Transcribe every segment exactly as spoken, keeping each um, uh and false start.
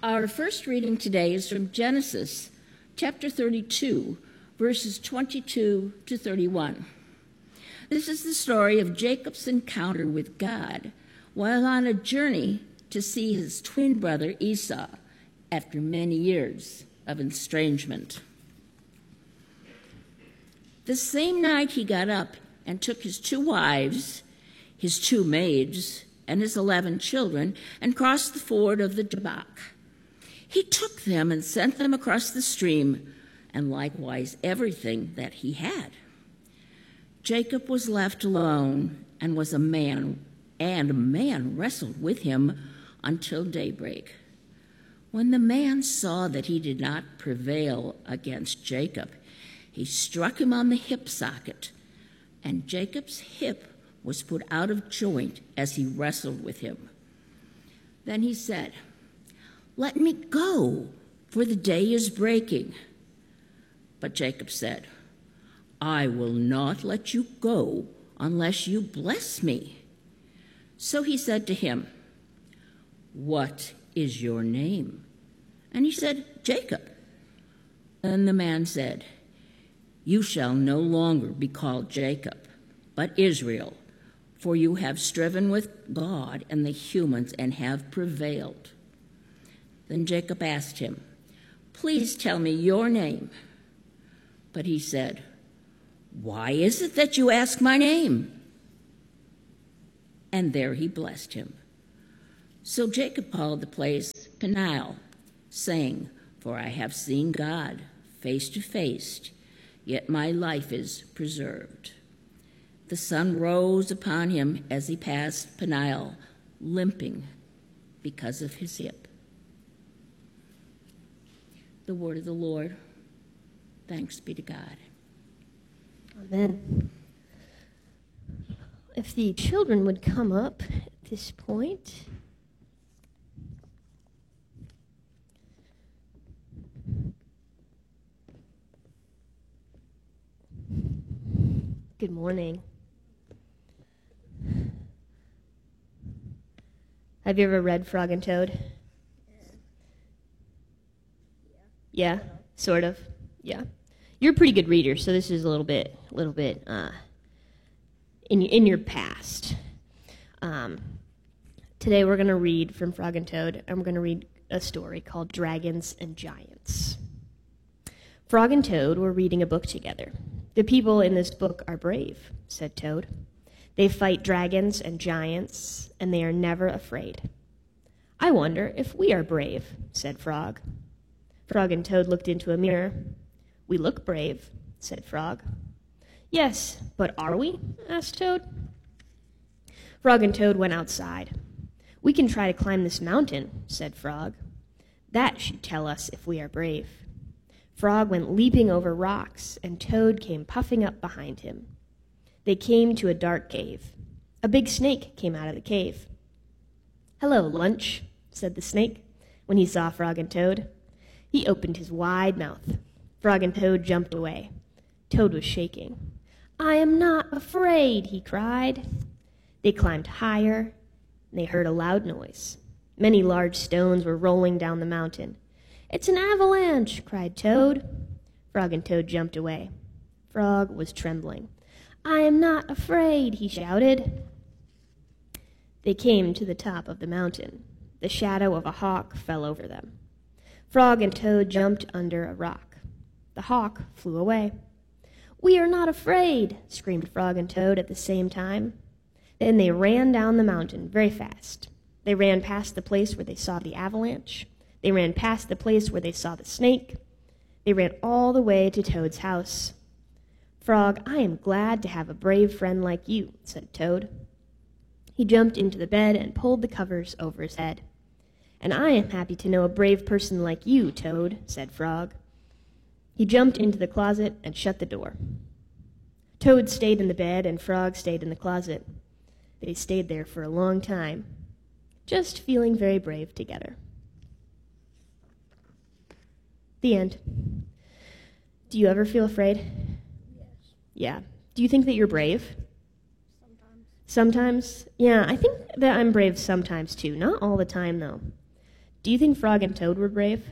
Our first reading today is from Genesis chapter thirty-two, verses twenty-two to thirty-one. This is the story of Jacob's encounter with God while on a journey to see his twin brother Esau after many years of estrangement. The same night he got up and took his two wives, his two maids, and his eleven children, and crossed the ford of the Jabbok. He took them and sent them across the stream, and likewise everything that he had. Jacob was left alone, and was a man, and a man wrestled with him until daybreak. When the man saw that he did not prevail against Jacob, he struck him on the hip socket, and Jacob's hip was put out of joint as he wrestled with him. Then he said, "Let me go, for the day is breaking." But Jacob said, "I will not let you go unless you bless me." So he said to him, "What is your name?" And he said, "Jacob." Then the man said, "You shall no longer be called Jacob, but Israel, for you have striven with God and the humans and have prevailed." Then Jacob asked him, "Please tell me your name." But he said, "Why is it that you ask my name?" And there he blessed him. So Jacob called the place Peniel, saying, "For I have seen God face to face, yet my life is preserved." The sun rose upon him as he passed Peniel, limping because of his hip. The word of the Lord. Thanks be to God. Amen. If the children would come up at this point. Good morning. Have you ever read Frog and Toad? Yeah, sort of. Yeah, you're a pretty good reader, so this is a little bit, a little bit uh, in in your past. Um, today we're going to read from Frog and Toad, and we're going to read a story called Dragons and Giants. Frog and Toad were reading a book together. "The people in this book are brave," said Toad. "They fight dragons and giants, and they are never afraid." "I wonder if we are brave," said Frog. Frog and Toad looked into a mirror. "We look brave," said Frog. "Yes, but are we?" asked Toad. Frog and Toad went outside. "We can try to climb this mountain," said Frog. "That should tell us if we are brave." Frog went leaping over rocks, and Toad came puffing up behind him. They came to a dark cave. A big snake came out of the cave. "Hello, lunch," said the snake when he saw Frog and Toad. He opened his wide mouth. Frog and Toad jumped away. Toad was shaking. "I am not afraid," he cried. They climbed higher, and they heard a loud noise. Many large stones were rolling down the mountain. "It's an avalanche," cried Toad. Frog and Toad jumped away. Frog was trembling. "I am not afraid," he shouted. They came to the top of the mountain. The shadow of a hawk fell over them. Frog and Toad jumped under a rock. The hawk flew away. "We are not afraid," screamed Frog and Toad at the same time. Then they ran down the mountain very fast. They ran past the place where they saw the avalanche. They ran past the place where they saw the snake. They ran all the way to Toad's house. "Frog, I am glad to have a brave friend like you," said Toad. He jumped into the bed and pulled the covers over his head. "And I am happy to know a brave person like you, Toad," said Frog. He jumped into the closet and shut the door. Toad stayed in the bed and Frog stayed in the closet. They stayed there for a long time, just feeling very brave together. The end. Do you ever feel afraid? Yes. Yeah. Do you think that you're brave? Sometimes. Sometimes? Yeah, I think that I'm brave sometimes too. Not all the time, though. Do you think Frog and Toad were brave?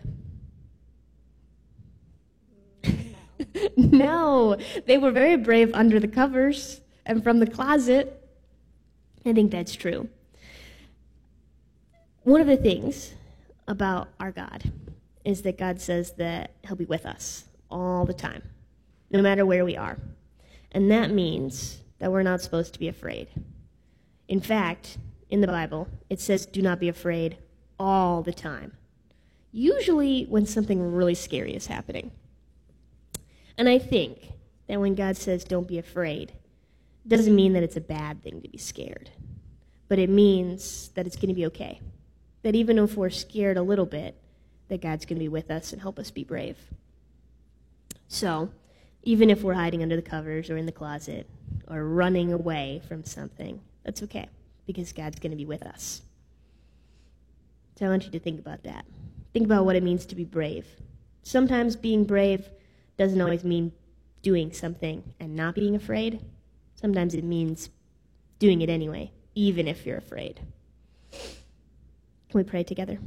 No, they were very brave under the covers and from the closet. I think that's true. One of the things about our God is that God says that he'll be with us all the time, no matter where we are. And that means that we're not supposed to be afraid. In fact, in the Bible, it says do not be afraid all the time, usually when something really scary is happening. And I think that when God says don't be afraid, it doesn't mean that it's a bad thing to be scared, but it means that it's going to be okay. That even if we're scared a little bit, that God's going to be with us and help us be brave. So, even if we're hiding under the covers or in the closet or running away from something, that's okay, because God's going to be with us. So I want you to think about that. Think about what it means to be brave. Sometimes being brave doesn't always mean doing something and not being afraid. Sometimes it means doing it anyway, even if you're afraid. Can we pray together?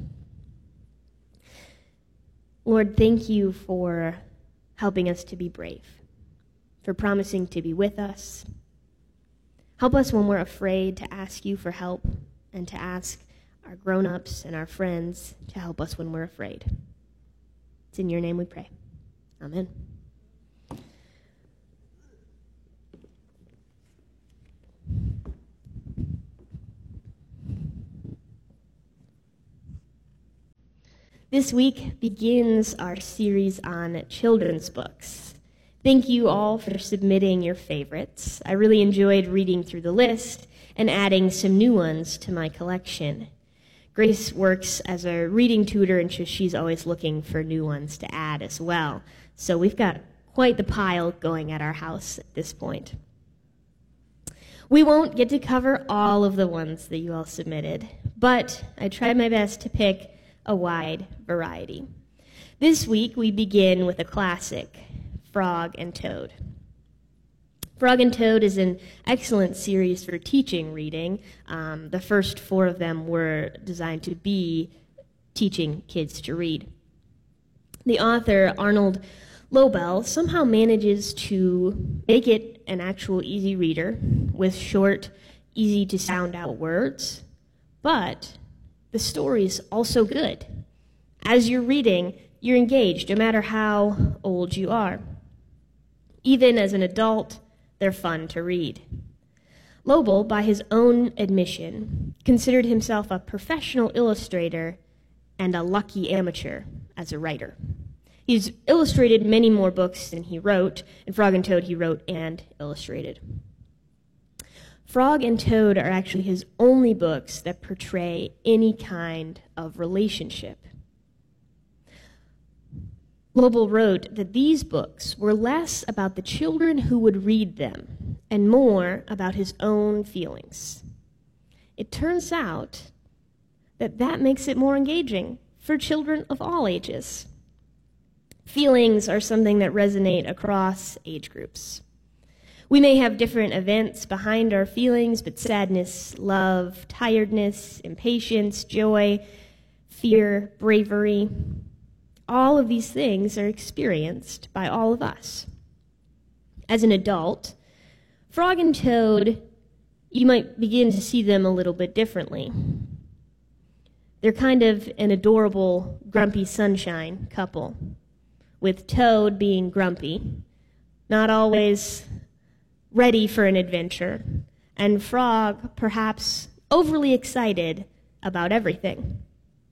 Lord, thank you for helping us to be brave, for promising to be with us. Help us when we're afraid to ask you for help and to ask our grown-ups and our friends to help us when we're afraid. It's in your name we pray. Amen. This week begins our series on children's books. Thank you all for submitting your favorites. I really enjoyed reading through the list and adding some new ones to my collection. Grace works as a reading tutor, and she's always looking for new ones to add as well. So we've got quite the pile going at our house at this point. We won't get to cover all of the ones that you all submitted, but I tried my best to pick a wide variety. This week we begin with a classic, Frog and Toad. Frog and Toad is an excellent series for teaching reading. Um, the first four of them were designed to be teaching kids to read. The author, Arnold Lobel, somehow manages to make it an actual easy reader with short, easy to sound out words, but the story's also good. As you're reading, you're engaged, no matter how old you are. Even as an adult, they're fun to read. Lobel, by his own admission, considered himself a professional illustrator and a lucky amateur as a writer. He's illustrated many more books than he wrote, and Frog and Toad he wrote and illustrated. Frog and Toad are actually his only books that portray any kind of relationship. Lobel wrote that these books were less about the children who would read them and more about his own feelings. It turns out that that makes it more engaging for children of all ages. Feelings are something that resonate across age groups. We may have different events behind our feelings, but sadness, love, tiredness, impatience, joy, fear, bravery, all of these things are experienced by all of us. As an adult, Frog and Toad, you might begin to see them a little bit differently. They're kind of an adorable, grumpy sunshine couple, with Toad being grumpy, not always ready for an adventure, and Frog perhaps overly excited about everything.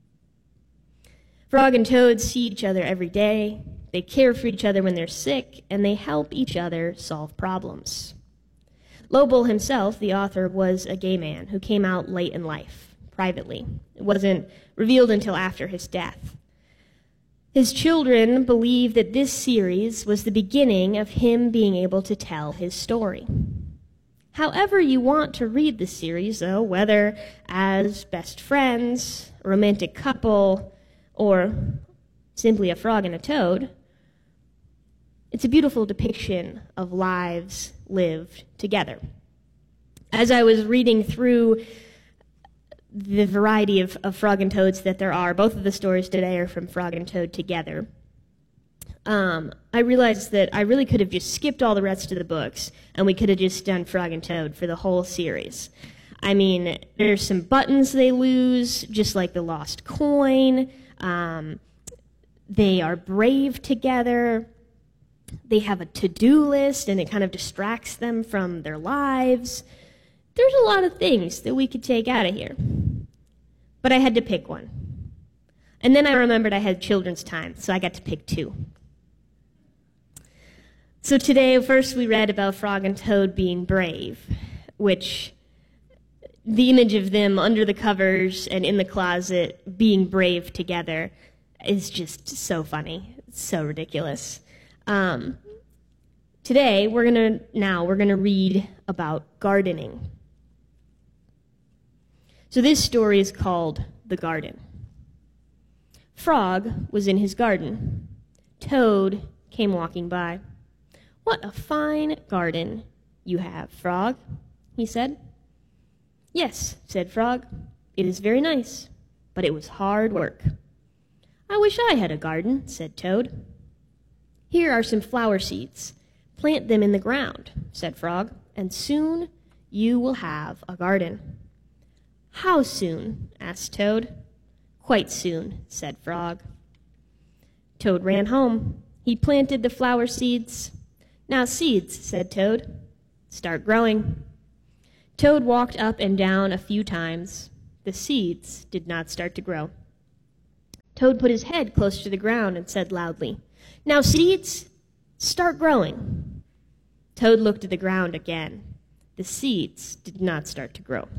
Frog and Toad see each other every day, they care for each other when they're sick, and they help each other solve problems. Lobel himself, the author, was a gay man who came out late in life, privately. It wasn't revealed until after his death. His children believe that this series was the beginning of him being able to tell his story. However you want to read the series, though, whether as best friends, a romantic couple, or simply a frog and a toad, it's a beautiful depiction of lives lived together. As I was reading through the variety of, of Frog and Toads that there are. Both of the stories today are from Frog and Toad together. Um, I realized that I really could have just skipped all the rest of the books, and we could have just done Frog and Toad for the whole series. I mean, there's some buttons they lose, just like the lost coin. Um, they are brave together. They have a to-do list, and it kind of distracts them from their lives. There's a lot of things that we could take out of here. But I had to pick one. And then I remembered I had children's time, so I got to pick two. So today, first we read about Frog and Toad being brave, which the image of them under the covers and in the closet being brave together is just so funny. It's so ridiculous. Um, today, we're gonna now we're gonna read about gardening. So this story is called The Garden. Frog was in his garden. Toad came walking by. "What a fine garden you have, Frog," he said. "Yes," said Frog, "it is very nice, but it was hard work." "I wish I had a garden," said Toad. "Here are some flower seeds. Plant them in the ground," said Frog, "and soon you will have a garden." "How soon?" asked Toad. "Quite soon," said Frog. Toad ran home. He planted the flower seeds. "Now, seeds," said Toad, "start growing." Toad walked up and down a few times. The seeds did not start to grow. Toad put his head close to the ground and said loudly, "Now, seeds, start growing." Toad looked at the ground again. The seeds did not start to grow.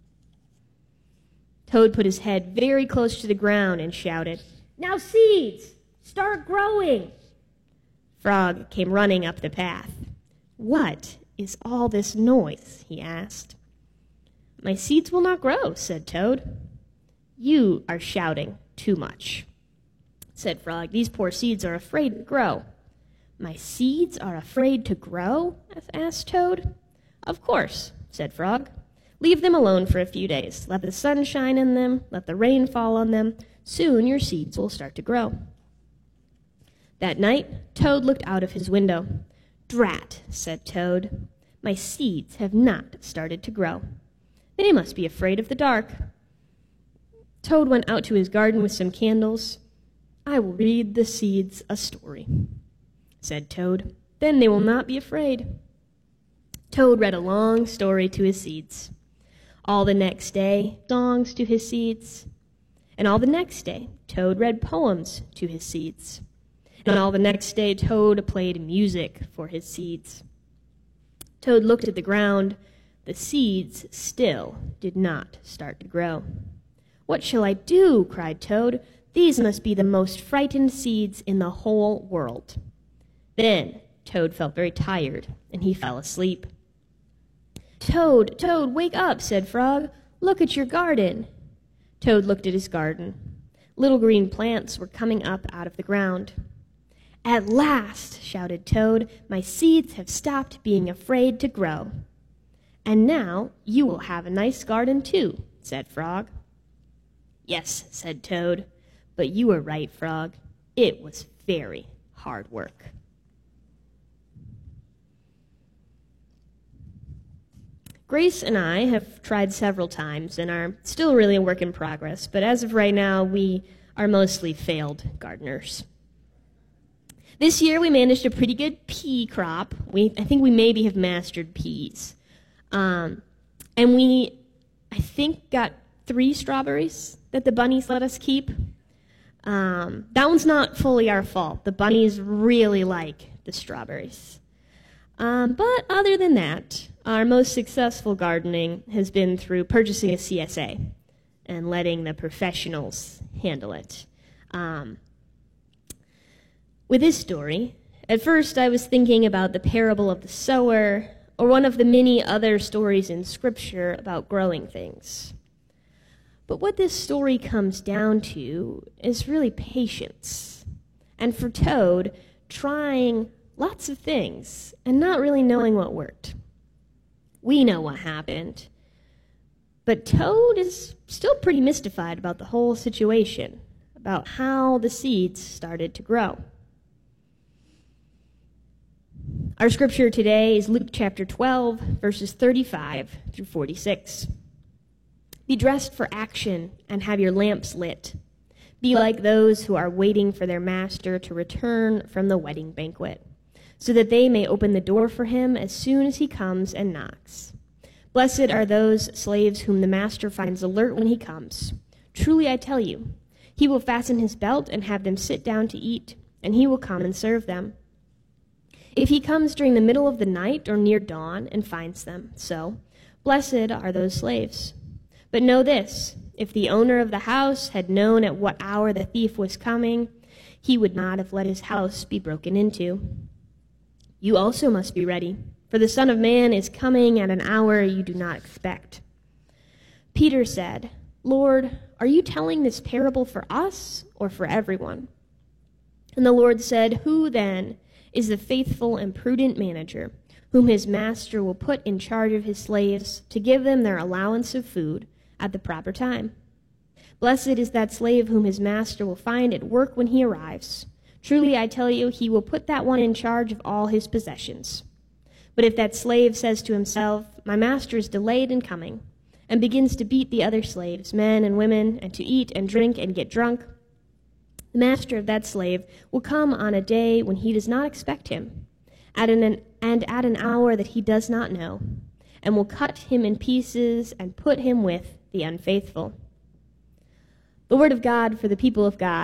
Toad put his head very close to the ground and shouted, "Now, seeds, start growing." Frog came running up the path. "What is all this noise?" he asked. "My seeds will not grow," said Toad. "You are shouting too much," said Frog. "These poor seeds are afraid to grow." "My seeds are afraid to grow?" asked Toad. "Of course," said Frog. "Leave them alone for a few days. Let the sun shine in them. Let the rain fall on them. Soon your seeds will start to grow." That night, Toad looked out of his window. "Drat," said Toad. "My seeds have not started to grow. They must be afraid of the dark." Toad went out to his garden with some candles. "I will read the seeds a story," said Toad. "Then they will not be afraid." Toad read a long story to his seeds. All the next day, songs to his seeds. And all the next day, Toad read poems to his seeds. And all the next day, Toad played music for his seeds. Toad looked at the ground. The seeds still did not start to grow. "What shall I do?" cried Toad. "These must be the most frightened seeds in the whole world." Then Toad felt very tired, and he fell asleep. "Toad, Toad, wake up," said Frog. "Look at your garden." Toad looked at his garden. Little green plants were coming up out of the ground. "At last," shouted Toad, "my seeds have stopped being afraid to grow." "And now you will have a nice garden too," said Frog. "Yes," said Toad, "but you were right, Frog. It was very hard work." Grace and I have tried several times and are still really a work in progress, but as of right now, we are mostly failed gardeners. This year, we managed a pretty good pea crop. We, I think we maybe have mastered peas. Um, and we, I think, got three strawberries that the bunnies let us keep. Um, that one's not fully our fault. The bunnies really like the strawberries. Um, but other than that, our most successful gardening has been through purchasing a C S A and letting the professionals handle it. Um, with this story, at first I was thinking about the parable of the sower or one of the many other stories in Scripture about growing things. But what this story comes down to is really patience. And for Toad, trying lots of things and not really knowing what worked. We know what happened. But Toad is still pretty mystified about the whole situation, about how the seeds started to grow. Our scripture today is Luke chapter twelve, verses thirty-five through forty-six. Be dressed for action and have your lamps lit. Be like those who are waiting for their master to return from the wedding banquet, so that they may open the door for him as soon as he comes and knocks. Blessed are those slaves whom the master finds alert when he comes. Truly I tell you, he will fasten his belt and have them sit down to eat, and he will come and serve them. If he comes during the middle of the night or near dawn and finds them so, blessed are those slaves. But know this, if the owner of the house had known at what hour the thief was coming, he would not have let his house be broken into. You also must be ready, for the Son of Man is coming at an hour you do not expect. Peter said, Lord, are you telling this parable for us or for everyone? And the Lord said, Who then is the faithful and prudent manager, whom his master will put in charge of his slaves to give them their allowance of food at the proper time? Blessed is that slave whom his master will find at work when he arrives. Truly I tell you, he will put that one in charge of all his possessions. But if that slave says to himself, My master is delayed in coming, and begins to beat the other slaves, men and women, and to eat and drink and get drunk, the master of that slave will come on a day when he does not expect him, at an, and at an hour that he does not know, and will cut him in pieces and put him with the unfaithful. The word of God for the people of God.